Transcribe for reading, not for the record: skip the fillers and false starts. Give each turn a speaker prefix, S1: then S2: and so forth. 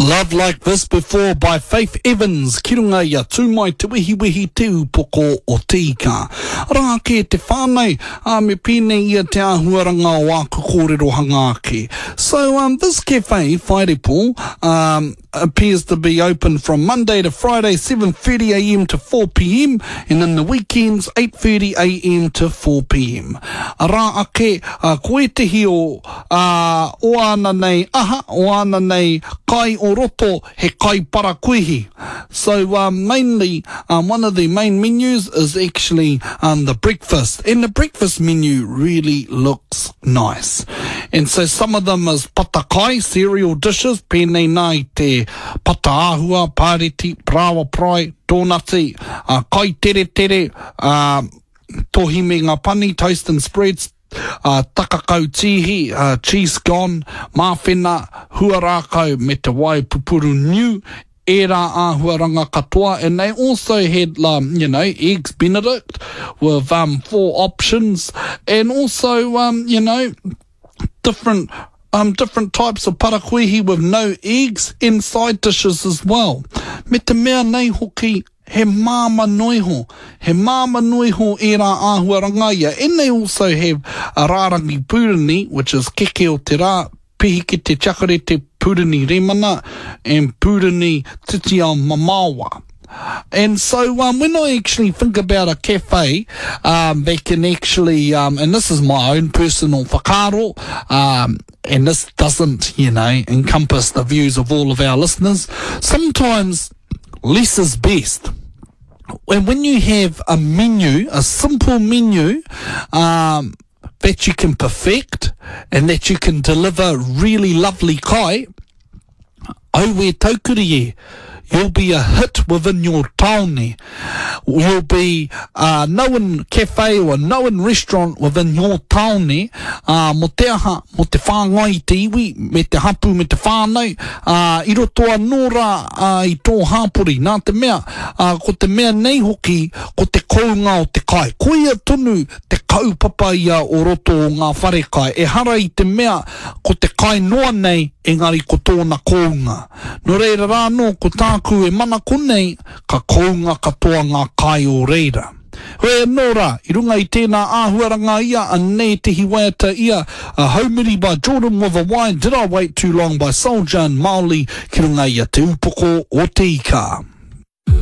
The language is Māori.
S1: Love Like This before by Faith Evans. Ki runga ia tūmai te wihi te upoko o tika. Rā ke te whānei, me pine ia te āhuaranga o a kōrero hangāke. So this cafe, Whairepo, appears to be open from Monday to Friday, 7:30 a.m. to 4 p.m. and in the weekends, 8:30 a.m. to 4 p.m. Rā ake, koe te hio, o ana nei aha, o ana nei kai o roto, he kai parakuihi. So mainly, one of the main menus is actually the breakfast. And the breakfast menu really looks nice. And so some of them is patakai, cereal dishes, pēnei nai te pata āhua, pāreti, prawa prai, donati, kai tere tere, tohi me ngā pani, toast and spreads, takakau tihi, cheese scone, mawhena, huarākau me te wai pupuru new, era āhuaranga katoa, and they also had, eggs Benedict with 4 options, and also, different types of parakuihi with no eggs and side dishes as well. Me te mea nei hoki, he māma noiho e rā āhuaranga ia. And they also have a rārangi pūrani, which is keke o te rā, pihi ki te chakarete pūrani remana, and pūrani titi ao mamawa. And so when I actually think about a cafe, they can actually, and this is my own personal whakaaro, and this doesn't, encompass the views of all of our listeners, sometimes less is best. And when you have a menu, a simple menu, that you can perfect and that you can deliver really lovely kai, auwe taukuri e, you'll be a hit within your taone. You'll be known cafe or known restaurant within your taone. Mo te aha, mo te whāngai te iwi, me te hapu, me te whānau, i rotoa nora i tō hāpuri. Nā te mea, ko te mea nei hoki, ko te kounga o te kai. Ko ia tonu te kaupapa ia o roto o ngā whare kai. E hara i te mea, ko te kai noa nei, engari ko tōna kounga. No reira rāno, ko tāku e mana konei, ka kounga katoa ngā kai o reira. Hoi nora, i runga i tēnā āhuaranga ia, anei te hiwaiata ia, a haumiri by Jordan with a Y, Did I Wait Too Long by Soulja and Maoli, ki runga ia te upoko o te ika.